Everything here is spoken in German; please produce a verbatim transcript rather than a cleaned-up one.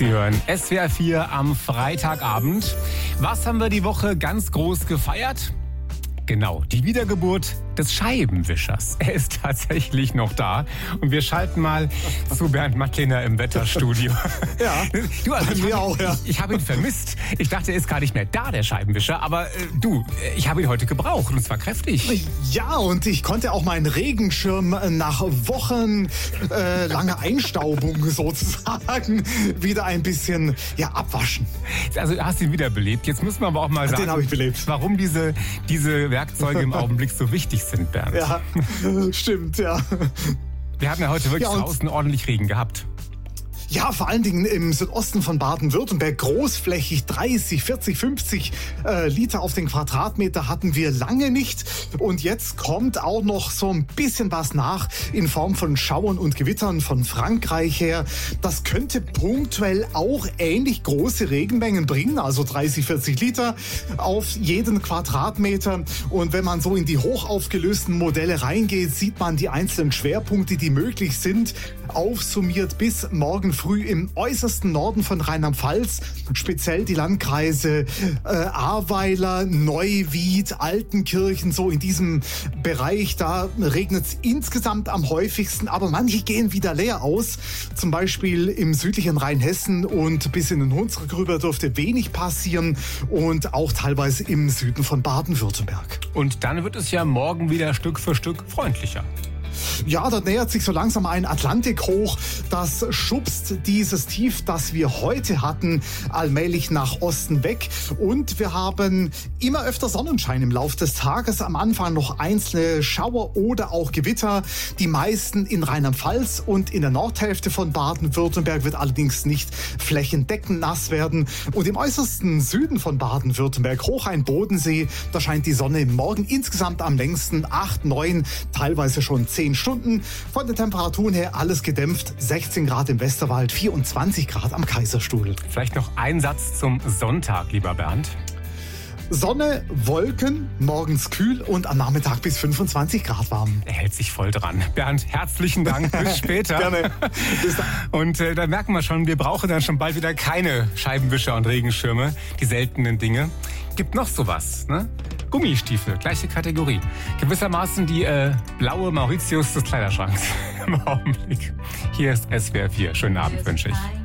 Sie hören S W R vier am Freitagabend. Was haben wir die Woche ganz groß gefeiert? Genau, die Wiedergeburt des Scheibenwischers. Er ist tatsächlich noch da. Und wir schalten mal zu Bernd Mattlener im Wetterstudio. Ja, du, also ich mir habe auch, ja. ich hab ihn vermisst. Ich dachte, er ist gar nicht mehr da, der Scheibenwischer. Aber äh, du, ich habe ihn heute gebraucht und zwar kräftig. Ja, und ich konnte auch meinen Regenschirm nach Wochen äh, langer Einstaubung sozusagen wieder ein bisschen ja, abwaschen. Also du hast ihn wiederbelebt. Jetzt müssen wir aber auch mal sagen, Den habe ich belebt. warum diese, diese Werkzeuge im Augenblick so wichtig sind, Bernd. Ja, stimmt, ja. Wir hatten ja heute wirklich Ja, draußen ordentlich Regen gehabt. Ja, vor allen Dingen im Südosten von Baden-Württemberg großflächig dreißig, vierzig, fünfzig äh, Liter auf den Quadratmeter hatten wir lange nicht. Und jetzt kommt auch noch so ein bisschen was nach in Form von Schauern und Gewittern von Frankreich her. Das könnte punktuell auch ähnlich große Regenmengen bringen, also dreißig, vierzig Liter auf jeden Quadratmeter. Und wenn man so in die hochaufgelösten Modelle reingeht, sieht man die einzelnen Schwerpunkte, die möglich sind, aufsummiert bis morgen früh im äußersten Norden von Rheinland-Pfalz, speziell die Landkreise äh, Ahrweiler, Neuwied, Altenkirchen, so in diesem Bereich, da regnet es insgesamt am häufigsten, aber manche gehen wieder leer aus, zum Beispiel im südlichen Rheinhessen und bis in den Hunsrück rüber dürfte wenig passieren und auch teilweise im Süden von Baden-Württemberg. Und dann wird es ja morgen wieder Stück für Stück freundlicher. Ja, da nähert sich so langsam ein Atlantik hoch. Das schubst dieses Tief, das wir heute hatten, allmählich nach Osten weg. Und wir haben immer öfter Sonnenschein im Laufe des Tages. Am Anfang noch einzelne Schauer oder auch Gewitter. Die meisten in Rheinland-Pfalz und in der Nordhälfte von Baden-Württemberg wird allerdings nicht flächendeckend nass werden. Und im äußersten Süden von Baden-Württemberg, hoch ein Bodensee, da scheint die Sonne morgen insgesamt am längsten acht, neun, teilweise schon zehn Stunden. Von den Temperaturen her alles gedämpft. sechzehn Grad im Westerwald, vierundzwanzig Grad am Kaiserstuhl. Vielleicht noch ein Satz zum Sonntag, lieber Bernd. Sonne, Wolken, morgens kühl und am Nachmittag bis fünfundzwanzig Grad warm. Er hält sich voll dran. Bernd, herzlichen Dank. Bis später. Gerne. Bis dann. Und äh, da merken wir schon, wir brauchen dann schon bald wieder keine Scheibenwischer und Regenschirme. Die seltenen Dinge. Gibt noch sowas, ne? Gummistiefel, gleiche Kategorie. Gewissermaßen die äh, blaue Mauritius des Kleiderschranks im Augenblick. Hier ist S W R vier. Schönen Abend wünsche ich.